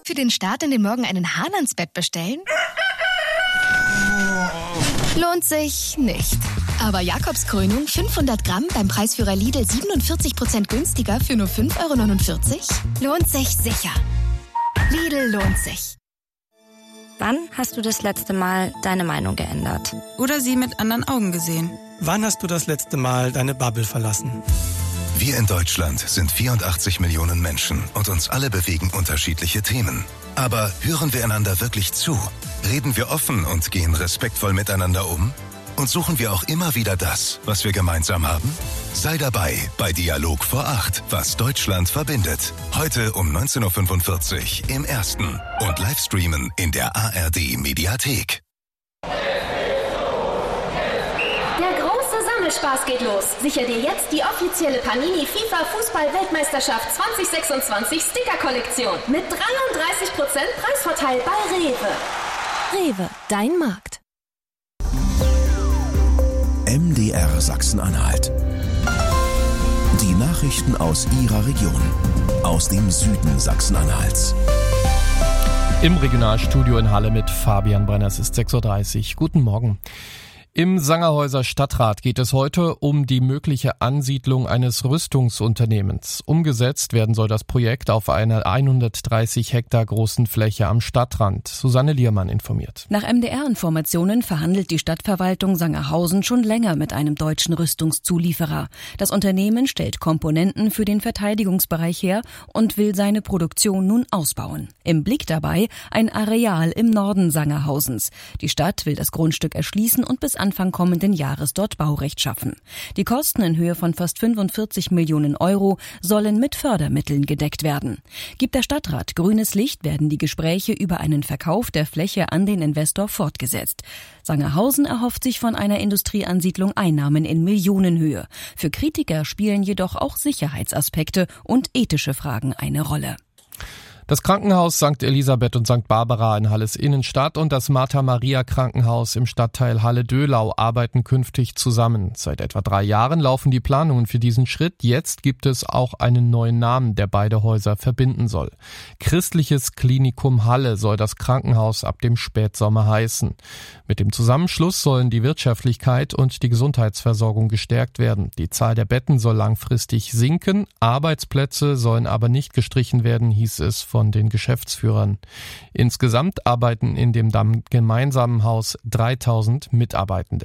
für den Start in den Morgen einen Hahn ans Bett bestellen? Lohnt sich nicht. Aber Jakobskrönung 500 Gramm beim Preisführer Lidl 47% günstiger für nur 5,49 €? Lohnt sich sicher. Lidl lohnt sich. Wann hast du das letzte Mal deine Meinung geändert? Oder sie mit anderen Augen gesehen? Wann hast du das letzte Mal deine Bubble verlassen? Wir in Deutschland sind 84 Millionen Menschen und uns alle bewegen unterschiedliche Themen. Aber hören wir einander wirklich zu? Reden wir offen und gehen respektvoll miteinander um? Und suchen wir auch immer wieder das, was wir gemeinsam haben? Sei dabei bei Dialog vor 8, was Deutschland verbindet. Heute um 19:45 Uhr im Ersten und Livestreamen in der ARD-Mediathek. Der große Sammelspaß geht los. Sicher dir jetzt die offizielle Panini FIFA Fußball-Weltmeisterschaft 2026 Sticker-Kollektion mit 33% Preisvorteil bei Rewe. Rewe, dein Markt. MDR Sachsen-Anhalt. Die Nachrichten aus Ihrer Region. Aus dem Süden Sachsen-Anhalts. Im Regionalstudio in Halle mit Fabian Brenner. Es ist 6:30 Uhr. Guten Morgen. Im Sangerhäuser Stadtrat geht es heute um die mögliche Ansiedlung eines Rüstungsunternehmens. Umgesetzt werden soll das Projekt auf einer 130 Hektar großen Fläche am Stadtrand. Susanne Liermann informiert. Nach MDR-Informationen verhandelt die Stadtverwaltung Sangerhausen schon länger mit einem deutschen Rüstungszulieferer. Das Unternehmen stellt Komponenten für den Verteidigungsbereich her und will seine Produktion nun ausbauen. Im Blick dabei ein Areal im Norden Sangerhausens. Die Stadt will das Grundstück erschließen und bis Anfang kommenden Jahres dort Baurecht schaffen. Die Kosten in Höhe von fast 45 Millionen € sollen mit Fördermitteln gedeckt werden. Gibt der Stadtrat grünes Licht, werden die Gespräche über einen Verkauf der Fläche an den Investor fortgesetzt. Sangerhausen erhofft sich von einer Industrieansiedlung Einnahmen in Millionenhöhe. Für Kritiker spielen jedoch auch Sicherheitsaspekte und ethische Fragen eine Rolle. Das Krankenhaus St. Elisabeth und St. Barbara in Halles Innenstadt und das Martha-Maria-Krankenhaus im Stadtteil Halle-Döhlau arbeiten künftig zusammen. Seit etwa 3 Jahren laufen die Planungen für diesen Schritt. Jetzt gibt es auch einen neuen Namen, der beide Häuser verbinden soll. Christliches Klinikum Halle soll das Krankenhaus ab dem Spätsommer heißen. Mit dem Zusammenschluss sollen die Wirtschaftlichkeit und die Gesundheitsversorgung gestärkt werden. Die Zahl der Betten soll langfristig sinken, Arbeitsplätze sollen aber nicht gestrichen werden, hieß es von den Geschäftsführern. Insgesamt arbeiten in dem gemeinsamen Haus 3000 Mitarbeitende.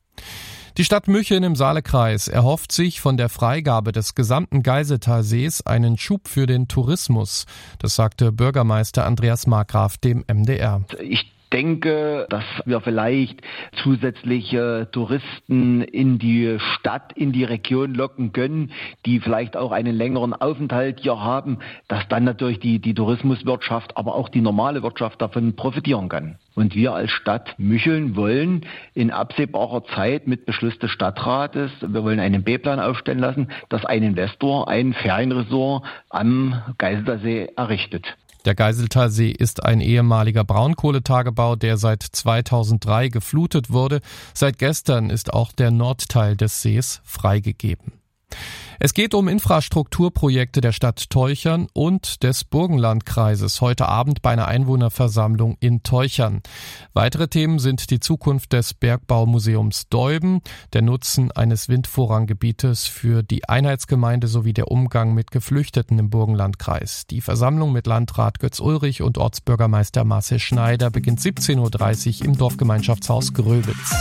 Die Stadt Müchen im Saalekreis erhofft sich von der Freigabe des gesamten Geiseltalsees einen Schub für den Tourismus. Das sagte Bürgermeister Andreas Markgraf dem MDR. Ich denke, dass wir vielleicht zusätzliche Touristen in die Stadt, in die Region locken können, die vielleicht auch einen längeren Aufenthalt hier haben, dass dann natürlich die Tourismuswirtschaft, aber auch die normale Wirtschaft davon profitieren kann. Und wir als Stadt Mücheln wollen in absehbarer Zeit mit Beschluss des Stadtrates, wir wollen einen B-Plan aufstellen lassen, dass ein Investor ein Ferienresort am Geiseltalsee errichtet. Der Geiseltalsee ist ein ehemaliger Braunkohletagebau, der seit 2003 geflutet wurde. Seit gestern ist auch der Nordteil des Sees freigegeben. Es geht um Infrastrukturprojekte der Stadt Teuchern und des Burgenlandkreises heute Abend bei einer Einwohnerversammlung in Teuchern. Weitere Themen sind die Zukunft des Bergbaumuseums Deuben, der Nutzen eines Windvorranggebietes für die Einheitsgemeinde sowie der Umgang mit Geflüchteten im Burgenlandkreis. Die Versammlung mit Landrat Götz Ulrich und Ortsbürgermeister Marcel Schneider beginnt 17:30 Uhr im Dorfgemeinschaftshaus Gröbitz.